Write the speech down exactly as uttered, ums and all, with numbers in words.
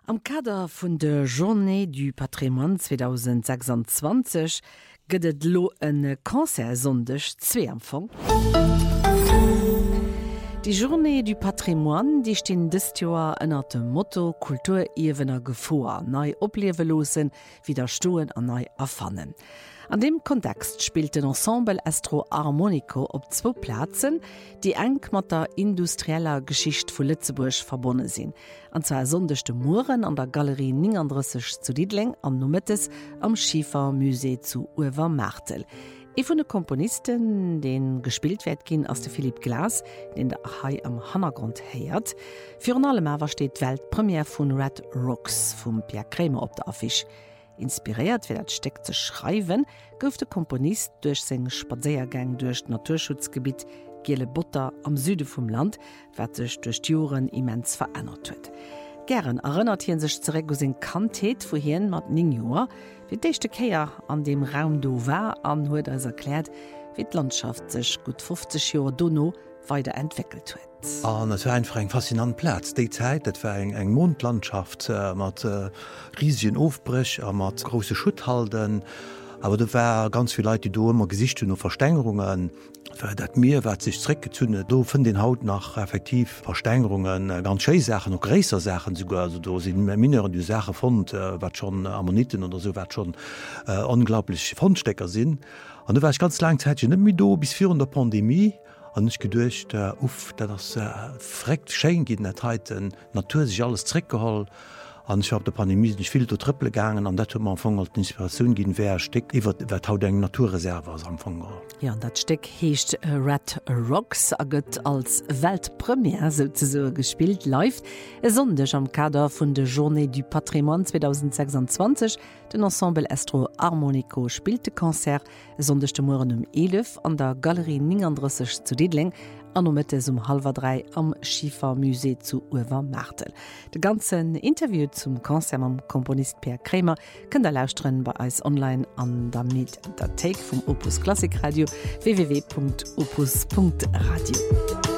Am Kader vun der Journée du Patrimoine zwanzig sechsundzwanzig gëtt lo en Konzersondech zwee empfang. Die Journée du Patrimoine, die stehen dëst Joer ënner dem Motto Kulturiwwener Gefoer, nei oplewelosen, widerstoen an nei erfannen. An dem Kontext spielt den Ensemble Estro Harmonico op zwo Plätzen, die eng mat der industrieller Geschicht vu Lützeburg verbonnen sinn. Anzwa sondechte Muren an der Galerie neununddreißig zu Diedling an Nummettes am Schiefermusee zu Uevermartel. E vun de Komponisten, den gespielt werd ginn ass de Philipp Glass, den der Hai am Hannergrund heiert. Für an allem awer steet Weltpremiere vun Red Rocks vum Pierre Krämer op der Affiche. Inspiriert fir dat Steck ze schreiwen, gouf de Komponist duch seng Spaziergang durch d Naturschutzgebiet Giele Butter am Süde vum Land, wat sech durch Joren immens verändert huet. Gern erinnert hien sech zeré go sinn Kantheet wo hien mat ning Joer, wie d'échte Käier an dem Raum do war an huet als erklärt, wie d' Landschaft sech gut fünfzig Joer donno weiter entwickelt huet. Ah, das war einfach ein faszinant Platz. Die Zeit, das war eng eng Mondlandschaft äh, mit äh, riesigen Aufbrüch, äh, mit große Schutthalden. Aber da war ganz viele Leute, die da immer Gesichter und Versteigerungen. Das Meer wird sich zurückgezogen. Da von den Haut nach effektiv Versteigerungen, äh, ganz schöne Sachen, auch größere Sachen sogar. Also da sind mehrere die Sachen von, äh, was schon Ammoniten oder so, was schon äh, unglaublich Fundstecker sind. Und da war ich ganz lange Zeit nicht mehr da, bis vor der Pandemie. Und ich gedurcht äh, uff, dat das äh, fregt Schein geht net heiten Natur sich alles zurückgeholt. Und ich habe der Pandemie nicht viel zu triple gegangen und dat man anfang als Inspiration gehen wer Stück iwwer haut eng Naturreserve als Anfang. Ja, und dat Stück hecht Red Rocks a gëtt als Weltpremiere sozusagen gespielt live. E Sondech am Kader vun de Journée du Patrimoine zwanzig sechsundzwanzig den Ensemble Estro Harmonico spielte Konzert sondechte Morgen um elf an der Galerie neununddreißig zu Diedling an Nummettes um halber drei am Schiefermusee zu Uevermartel. De ganzen Interview zum Konzert am Komponist Pierre Krämer könnt ihr lauschtren bei uns online an der Mediathek vom Opus Klassikradio w w w punkt opus punkt radio.